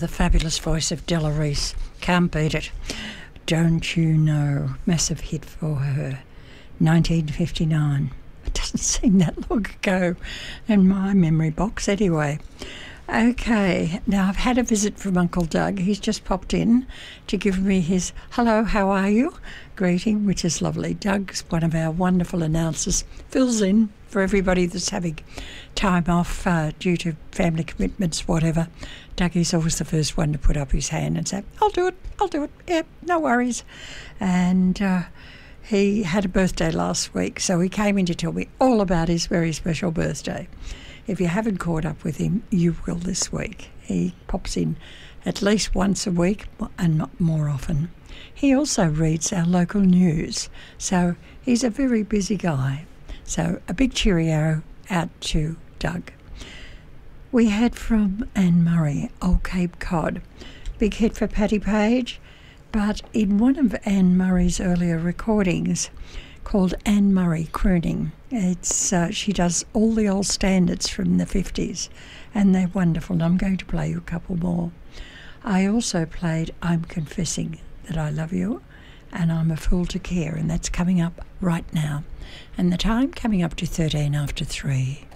the fabulous voice of Della Reese. Can't beat it. Don't You Know? Massive hit for her. 1959. It doesn't seem that long ago in my memory box anyway. Okay, now I've had a visit from Uncle Doug. He's just popped in to give me his hello, how are you greeting, which is lovely. Doug's one of our wonderful announcers, fills in for everybody that's having time off due to family commitments, whatever. Dougie's always the first one to put up his hand and say, I'll do it, yeah, no worries. And he had a birthday last week, so he came in to tell me all about his very special birthday. If you haven't caught up with him, you will this week. He pops in at least once a week and not more often. He also reads our local news, so he's a very busy guy. So a big cheerio out to Doug. We heard from Anne Murray, Old Cape Cod. Big hit for Patti Page, but in one of Anne Murray's earlier recordings, called Anne Murray Crooning. It's she does all the old standards from the 50s, and they're wonderful, and I'm going to play you a couple more. I also played I'm Confessing That I Love You, and I'm a Fool to Care, and that's coming up right now. And the time coming up to 13 after 3.